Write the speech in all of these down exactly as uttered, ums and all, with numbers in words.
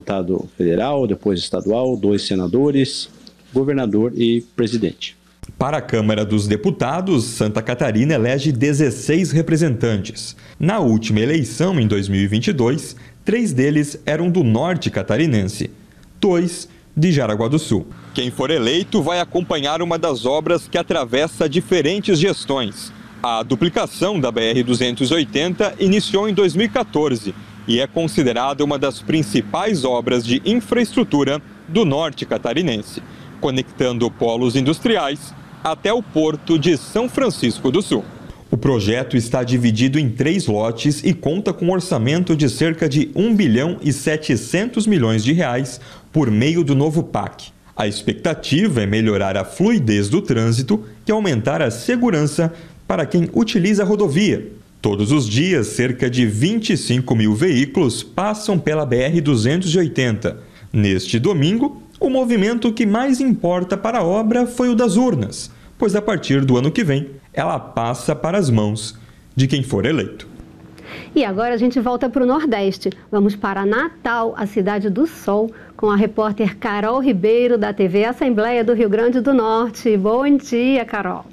Deputado federal, depois estadual, dois senadores, governador e presidente. Para a Câmara dos Deputados, Santa Catarina elege dezesseis representantes. Na última eleição, em dois mil e vinte e dois, três deles eram do norte catarinense, dois de Jaraguá do Sul. Quem for eleito vai acompanhar uma das obras que atravessa diferentes gestões. A duplicação da B R duzentos e oitenta iniciou em dois mil e quatorze e é considerada uma das principais obras de infraestrutura do norte catarinense, conectando polos industriais até o porto de São Francisco do Sul. O projeto está dividido em três lotes e conta com um orçamento de cerca de um bilhão e setecentos milhões de reais por meio do novo P A C. A expectativa é melhorar a fluidez do trânsito e aumentar a segurança para quem utiliza a rodovia. Todos os dias, cerca de vinte e cinco mil veículos passam pela B R duzentos e oitenta. Neste domingo, o movimento que mais importa para a obra foi o das urnas, pois a partir do ano que vem, ela passa para as mãos de quem for eleito. E agora a gente volta para o Nordeste. Vamos para Natal, a cidade do Sol, com a repórter Carol Ribeiro, da T V Assembleia do Rio Grande do Norte. Bom dia, Carol.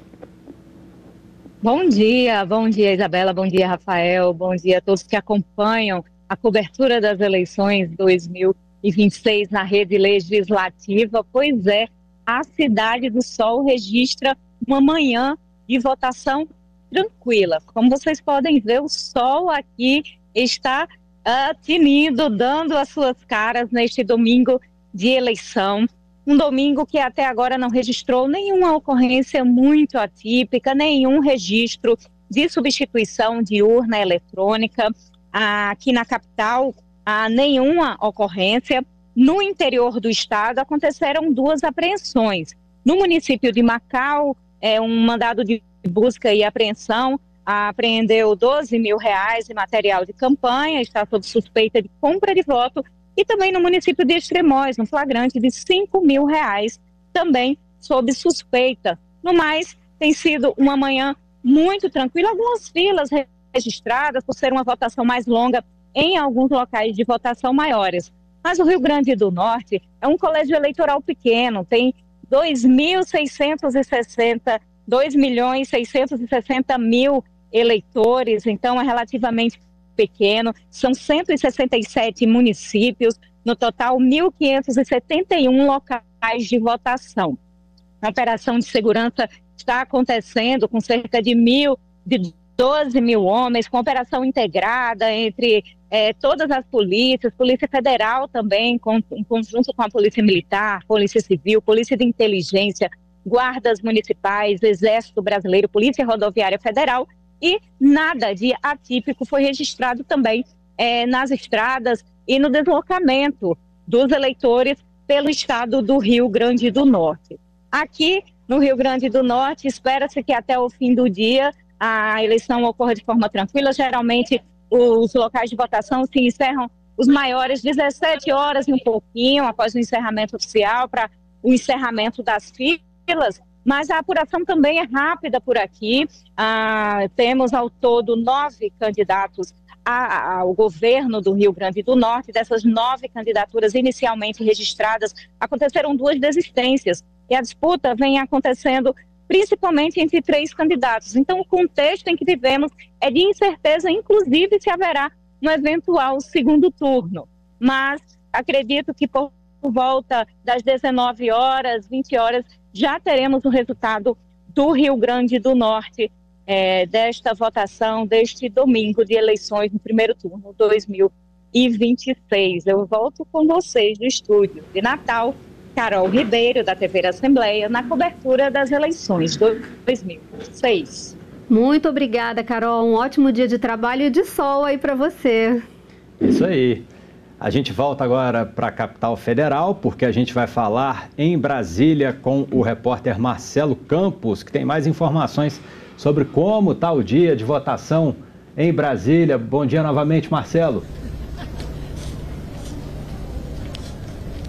Bom dia, bom dia Isabela, bom dia Rafael, bom dia a todos que acompanham a cobertura das eleições dois mil e vinte e seis na rede legislativa. Pois é, a Cidade do Sol registra uma manhã de votação tranquila. Como vocês podem ver, o sol aqui está uh, tinindo, dando as suas caras neste domingo de eleição. Um domingo que até agora não registrou nenhuma ocorrência muito atípica, nenhum registro de substituição de urna eletrônica. Aqui na capital, ah, nenhuma ocorrência. No interior do estado, aconteceram duas apreensões. No município de Macau, é, um mandado de busca e apreensão apreendeu doze mil reais de material de campanha, está sob suspeita de compra de voto. E também no município de Extremóis, um flagrante de cinco mil reais, também sob suspeita. No mais, tem sido uma manhã muito tranquila, algumas filas registradas por ser uma votação mais longa em alguns locais de votação maiores. Mas o Rio Grande do Norte é um colégio eleitoral pequeno, tem dois milhões seiscentos e sessenta, dois milhões seiscentos e sessenta mil eleitores, então é relativamente pequeno, são cento e sessenta e sete municípios, no total mil quinhentos e setenta e um locais de votação. A operação de segurança está acontecendo com cerca de mil, de doze mil homens, com operação integrada entre eh, todas as polícias, Polícia Federal também, com, em conjunto com a Polícia Militar, Polícia Civil, Polícia de Inteligência, Guardas Municipais, Exército Brasileiro, Polícia Rodoviária Federal. E nada de atípico foi registrado também é, nas estradas e no deslocamento dos eleitores pelo estado do Rio Grande do Norte. Aqui no Rio Grande do Norte, espera-se que até o fim do dia a eleição ocorra de forma tranquila. Geralmente os locais de votação se encerram os maiores dezessete horas e um pouquinho após o encerramento oficial, para o encerramento das filas. Mas a apuração também é rápida por aqui. Ah, temos ao todo nove candidatos a, ao governo do Rio Grande do Norte. Dessas nove candidaturas inicialmente registradas, aconteceram duas desistências. E a disputa vem acontecendo principalmente entre três candidatos. Então, o contexto em que vivemos é de incerteza, inclusive se haverá um eventual segundo turno. Mas acredito que por volta das dezenove horas, vinte horas, já teremos o resultado do Rio Grande do Norte, é, desta votação, deste domingo de eleições no primeiro turno dois mil e vinte e seis. Eu volto com vocês do estúdio de Natal, Carol Ribeiro, da T V Assembleia, na cobertura das eleições dois mil e vinte e seis. Muito obrigada, Carol. Um ótimo dia de trabalho e de sol aí para você. Isso aí. A gente volta agora para a capital federal, porque a gente vai falar em Brasília com o repórter Marcelo Campos, que tem mais informações sobre como está o dia de votação em Brasília. Bom dia novamente, Marcelo.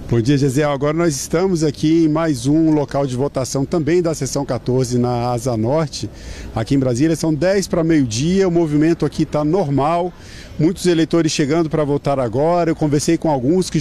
Bom dia, Gesiel. Agora nós estamos aqui em mais um local de votação também da Seção quatorze na Asa Norte, aqui em Brasília. São dez para meio-dia, o movimento aqui está normal, muitos eleitores chegando para votar agora. Eu conversei com alguns que